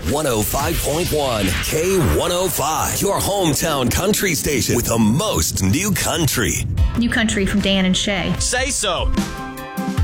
105.1 K105, your hometown country station with the most new country. New country from Dan and Shay. Say so.